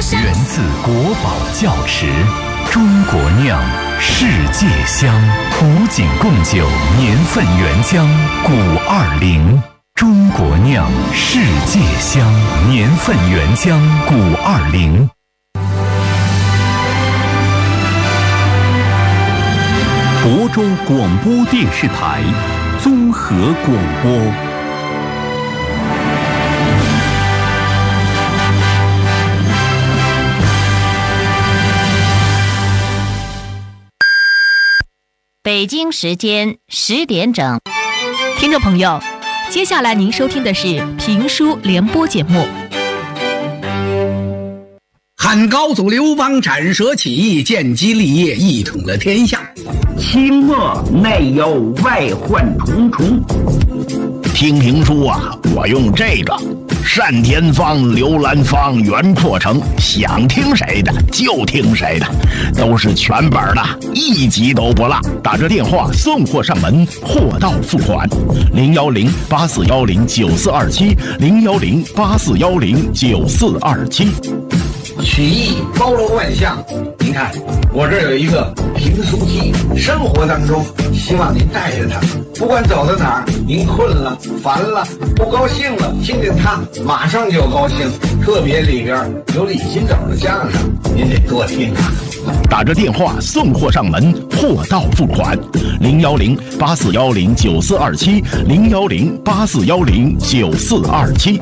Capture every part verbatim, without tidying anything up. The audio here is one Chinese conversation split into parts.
源自国宝窖池，中国酿，世界香。古井贡酒年份原浆古二零，中国酿，世界香，年份原浆古二零。亳州广播电视台综合广播。 北京时间十点整， 听众朋友，接下来您收听的是评书联播节目。 汉高祖刘邦斩蛇起义，建基立业，一统了天下。 清末内忧外患重重。 听评书啊，我用这个单田芳、刘兰芳、袁阔成，想听谁的就听谁的，都是全本的，一集都不落。打这电话送货上门，货到付款。零幺零八四幺零九四二七，零幺零八四幺零九四二七。 曲艺包罗万象，您看我这儿有一个评书机，生活当中希望您带着它，不管走到哪儿，您困了、烦了、不高兴了，听听它，马上就高兴。特别里边有李金斗的相声，您得多听啊。 打着电话送货上门，货到付款。零幺零八四幺零九四二七，零幺零八四幺零九四二七。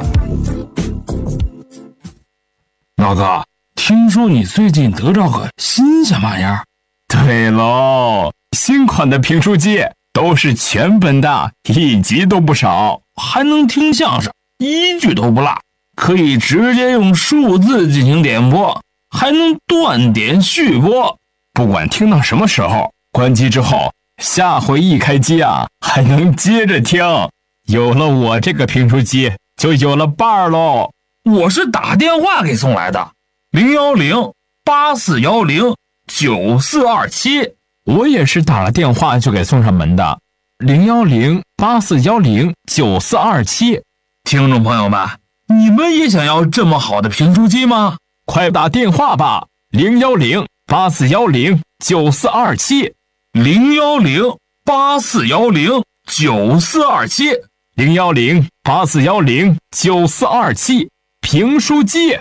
老哥，听说你最近得着个新鲜玩意儿？ 对喽，新款的评书机都是全本的，一集都不少， 还能听相声，一句都不落，可以直接用数字进行点播，还能断点续播， 不管听到什么时候，关机之后，下回一开机啊，还能接着听。有了我这个评书机，就有了伴儿喽。 我是打电话给送来的，零幺零八四幺零九四二七。 我也是打了电话就给送上门的，零幺零八四幺零九四二七。 听众朋友们，你们也想要这么好的评书机吗？ 快打电话吧，零幺零八四幺零九四二七， 零幺零八四幺零九四二七， 零幺零八四幺零九四二七。评书机。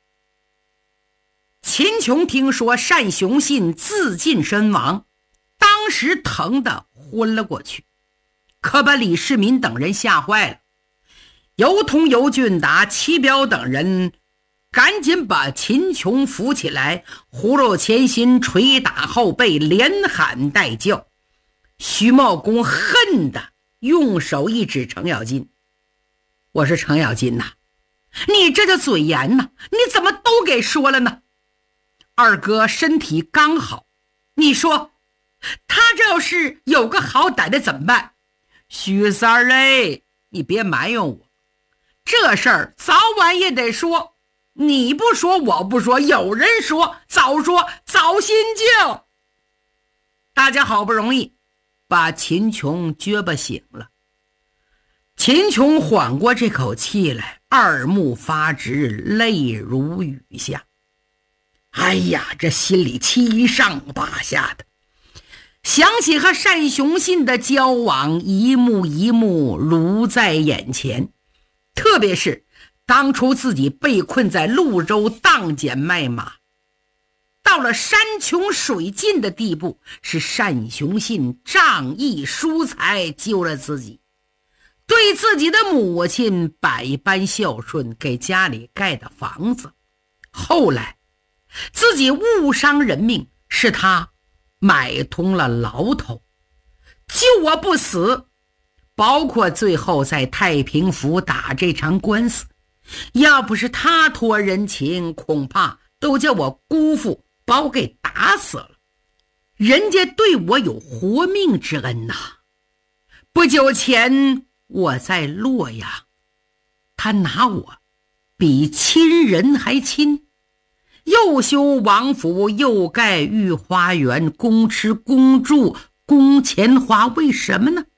秦琼听说单雄信自尽身亡，当时疼得昏了过去，可把李世民等人吓坏了。尤通、尤俊达、齐彪等人赶紧把秦琼扶起来，虎肉前心，捶打后背，连喊带叫。徐茂公恨得用手一指程咬金，我说程咬金呐，你这叫嘴严呐，你怎么都给说了呢？二哥身体刚好，你说他这要是有个好歹的怎么办？徐三儿嘞，你别埋怨我，这事儿早晚也得说，你不说我不说，有人说早说早心静。大家好不容易把秦琼撅巴醒了，秦琼缓过这口气来，二目发直，泪如雨下。哎呀，这心里七上八下的，想起和单雄信的交往，一幕一幕如在眼前。特别是当初自己被困在潞州当捡卖马，到了山穷水尽的地步，是单雄信仗义疏财救了自己，对自己的母亲百般孝顺，给家里盖的房子。后来自己误伤人命，是他买通了牢头，救我不死。包括最后在太平府打这场官司，要不是他托人情，恐怕都叫我姑父把我给打死了。人家对我有活命之恩呐。不久前我在洛阳，他拿我比亲人还亲，又修王府，又盖御花园，公吃公住，公钱花，为什么呢？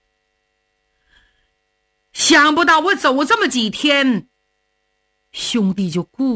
想不到我走这么几天，兄弟就故去了。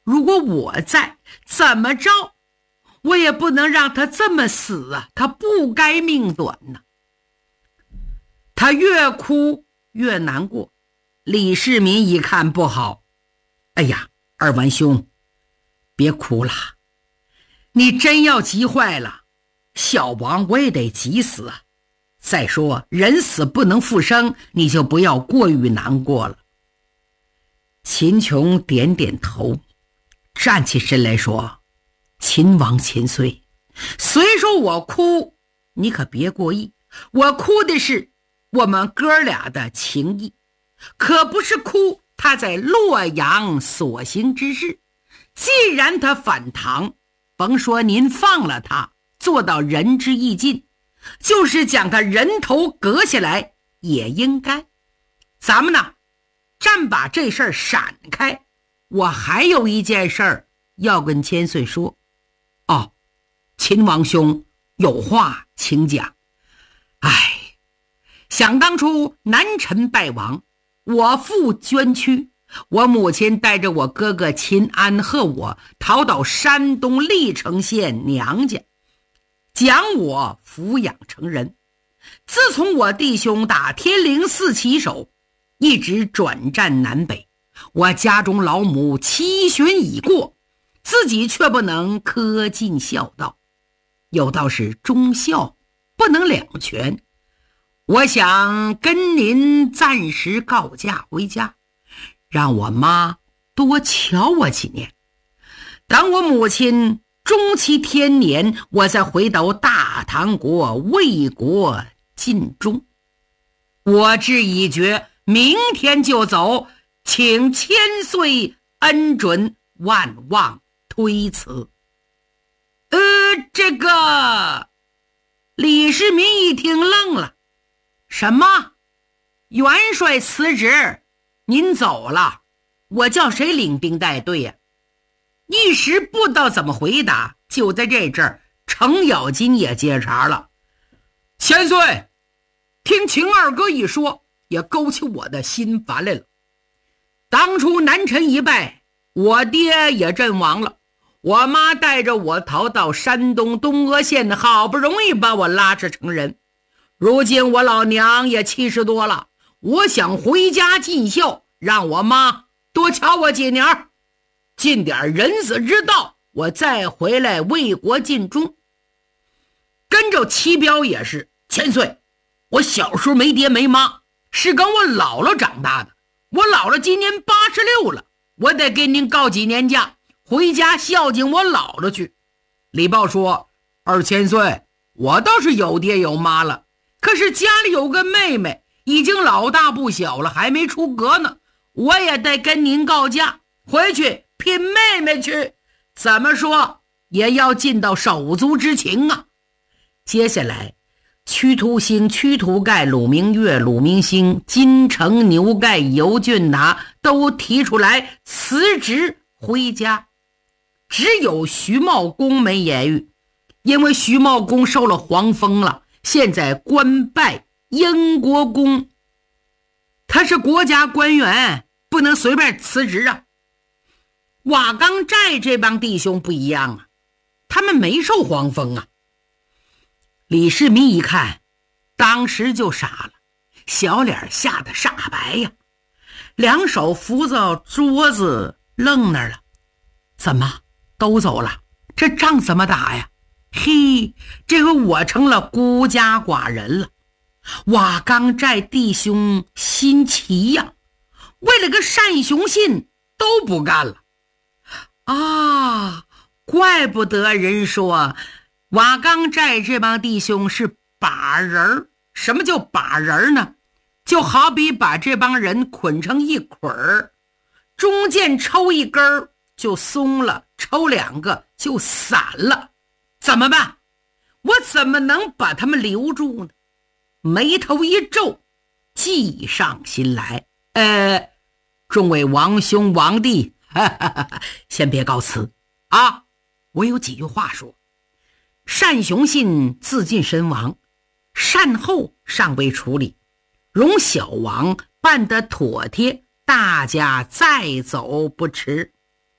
如果我在，怎么着我也不能让他这么死啊，他不该命短呢。他越哭越难过。李世民一看不好，哎呀，二完兄，别哭了，你真要急坏了，小王我也得急死啊。再说人死不能复生，你就不要过于难过了。秦琼点点头，站起身来说，秦王秦岁，虽说我哭，你可别过意，我哭的是我们哥俩的情谊，可不是哭他在洛阳所行之事。既然他反唐，甭说您放了他，做到仁至义尽，就是将他人头割下来也应该。咱们呢，暂把这事儿闪开，我还有一件事儿要跟千岁说。哦，秦王兄有话请讲。哎，想当初南陈败亡，我父捐躯，我母亲带着我哥哥秦安和我逃到山东历城县娘家，将我抚养成人。自从我弟兄打天灵寺旗手，一直转战南北，我家中老母七旬已过，自己却不能恪尽孝道。有道是忠孝不能两全，我想跟您暂时告假回家，让我妈多瞧我几年，等我母亲中期天年，我再回到大唐国为国尽忠。我志已决，明天就走，请千岁恩准，万望推辞。呃，这个李世民一听愣了，什么？元帅辞职，您走了，我叫谁领兵带队呀？一时不知道怎么回答。就在这阵儿，程咬金也接茬了。千岁，听秦二哥一说，也勾起我的心烦来了。当初南陈一败，我爹也阵亡了，我妈带着我逃到山东东阿县，好不容易把我拉扯成人。如今我老娘也七十多了，我想回家尽孝，让我妈多瞧我几年，尽点人死之道，我再回来为国尽忠。跟着齐彪也是，千岁，我小时候没爹没妈，是跟我姥姥长大的，我姥姥今年八十六了，我得给您告几年假，回家孝敬我姥姥去。李豹说，二千岁，我倒是有爹有妈了，可是家里有个妹妹，已经老大不小了，还没出阁呢，我也得跟您告假，回去拼妹妹去，怎么说也要尽到手足之情啊。接下来屈突兴、屈突盖、鲁明月、鲁明星、金城、牛盖、尤俊拿都提出来辞职回家，只有徐茂公没言语，因为徐茂公受了黄封了，现在官拜英国公，他是国家官员，不能随便辞职啊。瓦岗寨这帮弟兄不一样啊，他们没受黄封啊。李世民一看，当时就傻了，小脸吓得煞白呀，两手扶着桌子愣那儿了。怎么都走了？这仗怎么打呀？嘿，这回我成了孤家寡人了。瓦岗寨弟兄心齐呀，为了个单雄信都不干了啊！怪不得人说瓦岗寨这帮弟兄是把人儿。什么叫把人呢？就好比把这帮人捆成一捆儿，中间抽一根儿就松了，抽两个就散了，怎么办？我怎么能把他们留住呢？眉头一皱，计上心来。呃，众位王兄王弟，哈哈哈哈，先别告辞啊，我有几句话说。单雄信自尽身亡，善后尚未处理，容小王办得妥帖，大家再走不迟。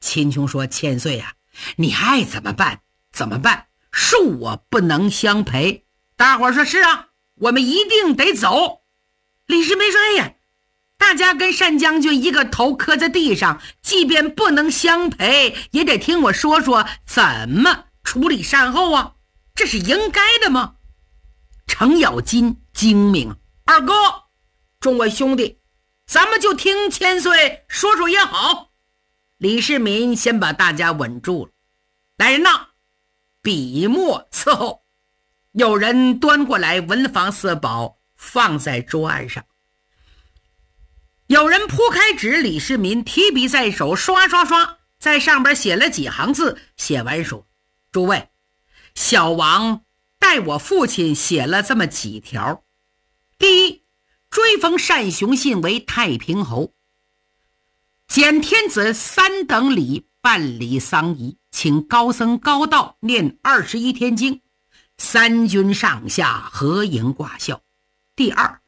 秦琼说：“千岁啊，你爱怎么办怎么办，恕我不能相陪。”大伙说：“是啊，我们一定得走。”李世民说：“哎呀，大家跟单将军一个头磕在地上，即便不能相陪，也得听我说说怎么处理善后啊，这是应该的吗？”程咬金精明：“二哥，众位兄弟，咱们就听千岁说说也好。”李世民先把大家稳住了。来人呐，笔墨伺候。有人端过来文房四宝，放在桌案上。有人铺开纸，李世民提笔在手，刷刷刷在上边写了几行字，写完说：“诸位，小王代我父亲写了这么几条。第一，追封单雄信为太平侯，简天子三等礼办理丧仪，请高僧高道念二十一天经，三军上下合营挂孝。第二，